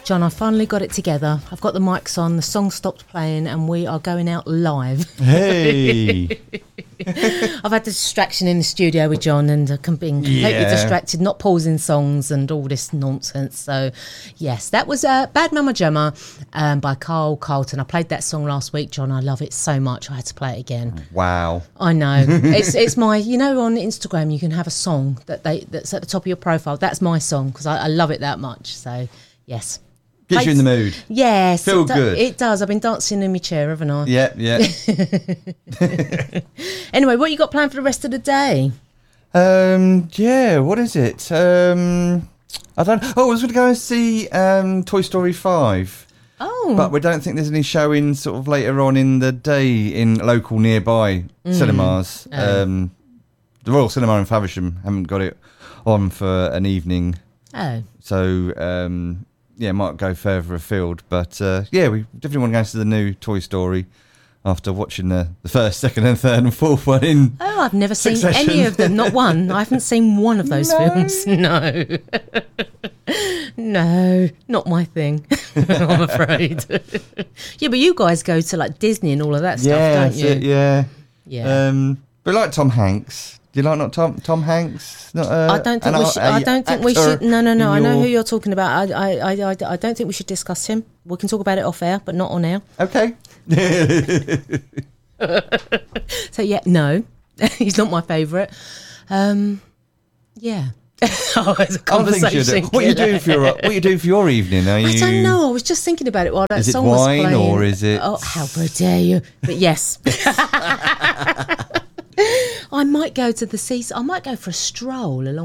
John, I finally got it together. I've got the mics on, the song stopped playing, and we are going out live. Hey! I've had the distraction in the studio with John and been completely distracted, not pausing songs and all this nonsense. So, yes, that was Bad Mama Gemma by Carl Carlton. I played that song last week, John. I love it so much. I had to play it again. Wow. I know. It's my, you know, on Instagram you can have a song that's at the top of your profile. That's my song because I love it that much. So, yes. Gets you in the mood. Yes. Feel good. It does. I've been dancing in my chair, haven't I? Yeah. Anyway, what you got planned for the rest of the day? What is it? I don't. Oh, I was going to go and see Toy Story 5. Oh. But we don't think there's any showing sort of later on in the day in local nearby cinemas. The Royal Cinema in Faversham haven't got it on for an evening. Oh. So, might go further afield. But, we definitely want to go to the new Toy Story after watching the first, second and third and fourth one in I've never succession. seen any of them. Not one. I haven't seen one of those films. No. No, not my thing, I'm afraid. Yeah, but you guys go to like Disney and all of that stuff, don't you? Yeah. Yeah. But like Tom Hanks. Do you like not Tom Hanks? Not, I don't think we should. I don't think we should. No. I know who you're talking about. I don't think we should discuss him. We can talk about it off air, but not on air. Okay. So yeah, no, he's not my favourite. Yeah. Oh, it's a conversation. What you do for your evening? I don't know. I was just thinking about it while that song was playing. Is it wine or is it? Oh, how dare you! But yes. I might go to the seaside. I might go for a stroll along